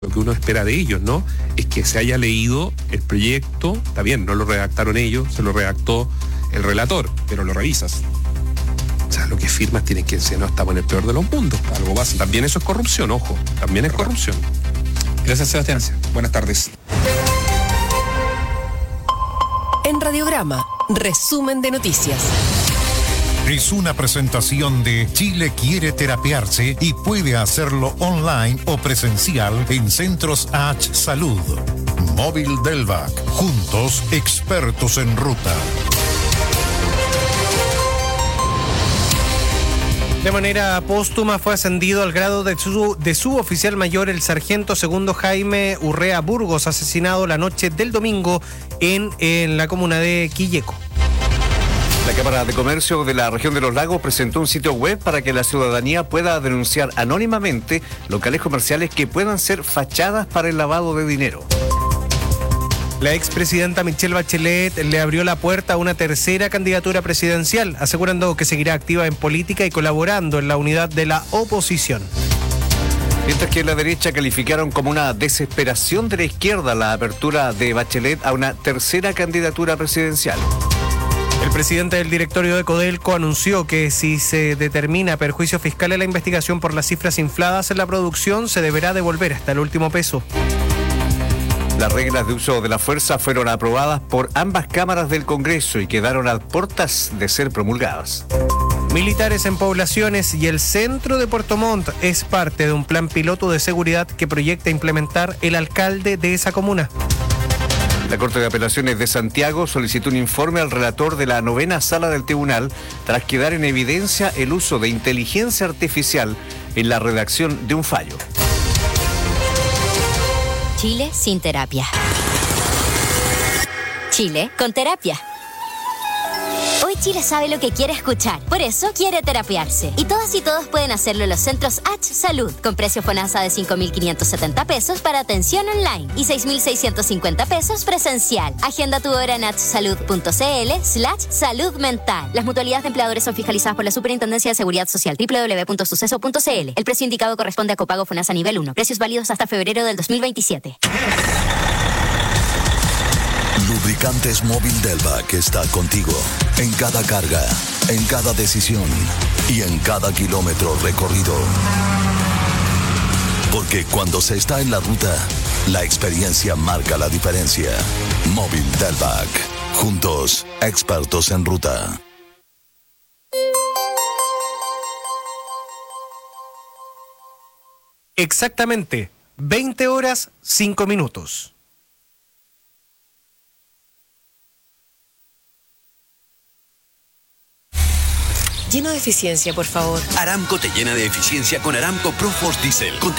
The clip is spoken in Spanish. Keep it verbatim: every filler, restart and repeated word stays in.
Lo que uno espera de ellos, ¿no? Es que se haya leído el proyecto, está bien, no lo redactaron ellos, se lo redactó el relator, pero lo revisas. O sea, lo que firmas tienen que decir, no, estamos en el peor de los mundos, algo básico. También eso es corrupción, ojo, también es corrupción. Gracias, Sebastián. Gracias. Buenas tardes. En Radiograma, resumen de noticias. Es una presentación de Chile quiere terapiarse y puede hacerlo online o presencial en Centros H Salud. Móvil Delvac, juntos expertos en ruta. De manera póstuma fue ascendido al grado de su, de suboficial mayor el sargento segundo Jaime Urrea Burgos, asesinado la noche del domingo en, en la comuna de Quilleco. La Cámara de Comercio de la región de los Lagos presentó un sitio web para que la ciudadanía pueda denunciar anónimamente locales comerciales que puedan ser fachadas para el lavado de dinero. La expresidenta Michelle Bachelet le abrió la puerta a una tercera candidatura presidencial, asegurando que seguirá activa en política y colaborando en la unidad de la oposición. Mientras que la derecha calificaron como una desesperación de la izquierda la apertura de Bachelet a una tercera candidatura presidencial. El presidente del directorio de Codelco anunció que si se determina perjuicio fiscal en la investigación por las cifras infladas en la producción, se deberá devolver hasta el último peso. Las reglas de uso de la fuerza fueron aprobadas por ambas cámaras del Congreso y quedaron a puertas de ser promulgadas. Militares en poblaciones y el centro de Puerto Montt es parte de un plan piloto de seguridad que proyecta implementar el alcalde de esa comuna. La Corte de Apelaciones de Santiago solicitó un informe al relator de la novena sala del tribunal tras quedar en evidencia el uso de inteligencia artificial en la redacción de un fallo. Chile sin terapia. Chile con terapia. Hoy Chile sabe lo que quiere escuchar, por eso quiere terapiarse. Y todas y todos pueden hacerlo en los centros H Salud, con precio FONASA de cinco mil quinientos setenta pesos para atención online y seis mil seiscientos cincuenta pesos presencial. Agenda tu hora en hsalud.cl slash salud mental. Las mutualidades de empleadores son fiscalizadas por la Superintendencia de Seguridad Social, doble u doble u doble u punto suceso punto c l. El precio indicado corresponde a copago FONASA nivel uno. Precios válidos hasta febrero del dos mil veintisiete. Lubricantes Móvil Delvac está contigo en cada carga, en cada decisión y en cada kilómetro recorrido. Porque cuando se está en la ruta, la experiencia marca la diferencia. Móvil Delvac, juntos, expertos en ruta. Exactamente, veinte horas, cinco minutos. Lleno de eficiencia, por favor. Aramco te llena de eficiencia con Aramco Pro Force Diesel. Con